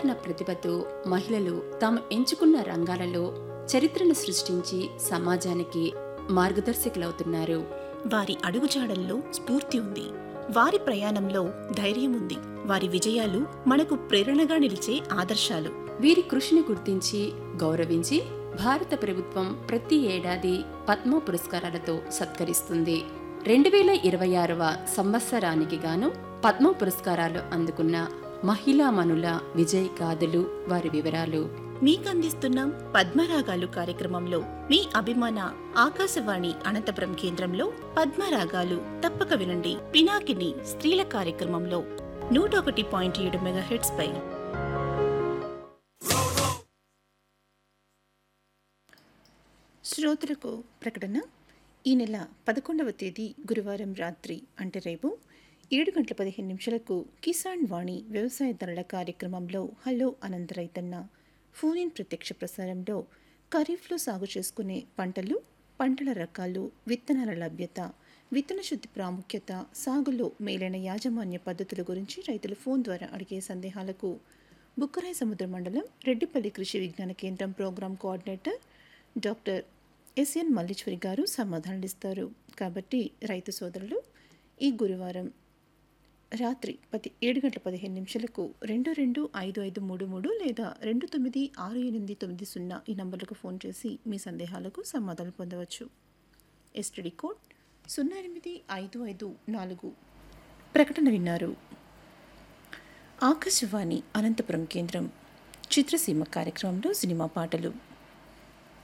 అసాధారణ ప్రతిభతో మహిళలు తాము ఎంచుకున్న రంగాలలో చరిత్రను సృష్టించి సమాజానికి మార్గదర్శకులవుతున్నారు. వారి అడుగుజాడల్లో స్ఫూర్తి ఉంది, వారి ప్రయాణంలో ధైర్యం ఉంది, వారి విజయాలు మనకు ప్రేరణగా నిలిచే ఆదర్శాలు. వీరి కృషిని గుర్తించి గౌరవించి భారత ప్రభుత్వం ప్రతి ఏడాది పద్మ పురస్కారాలతో సత్కరిస్తుంది. 2026వ సంవత్సరానికి గాను పద్మ పురస్కారాలు అందుకున్న మహిళామణుల విజయ్ గాథలు, వారి వివరాలు మీకందిస్తున్నాం పద్మరాగాలు కార్యక్రమంలో. మీ అభిమాన ఆకాశవాణి అనంతపురం కేంద్రంలో పద్మరాగాలు తప్పక వినండి. పినాకిని స్త్రీల కార్యక్రమంలో 101.7 మెగాహెర్ట్జ్ పై. శ్రోతలకు ప్రకటన. ఈ నెల 11వ తేదీ గురువారం రాత్రి అంటే రేపు 7:15 కిసాన్ వాణి వ్యవసాయదారుల కార్యక్రమంలో హలో అనంత రైతన్న ఫోన్ ఇన్ ప్రత్యక్ష ప్రసారంలో ఖరీఫ్లో సాగు చేసుకునే పంటలు, పంటల రకాలు, విత్తనాల లభ్యత, విత్తన శుద్ధి ప్రాముఖ్యత, సాగులో మేలైన యాజమాన్య పద్ధతుల గురించి రైతులు ఫోన్ ద్వారా అడిగే సందేహాలకు బుక్కరాయ సముద్ర మండలం రెడ్డిపల్లి కృషి విజ్ఞాన కేంద్రం programme coordinator doctor SN Malleswari గారు సమాధానాలిస్తారు. కాబట్టి రైతు సోదరులు ఈ గురువారం రాత్రి 7:15 225533 లేదా 296890 ఈ నంబర్లకు ఫోన్ చేసి మీ సందేహాలకు సమాధానం పొందవచ్చు. STD code 08554. ప్రకటన విన్నారు. ఆకాశవాణి అనంతపురం కేంద్రం చిత్రసీమ కార్యక్రమంలో సినిమా పాటలు.